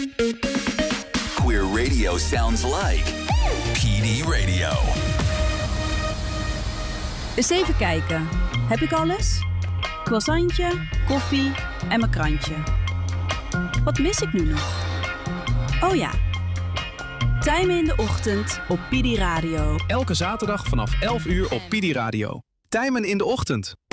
Queer radio sounds like PD Radio. Eens even kijken. Heb ik alles? Croissantje, koffie en mijn krantje. Wat mis ik nu nog? Oh ja. Tijmen in de ochtend op PD Radio. Elke zaterdag vanaf 11 uur op PD Radio. Tijmen in de ochtend.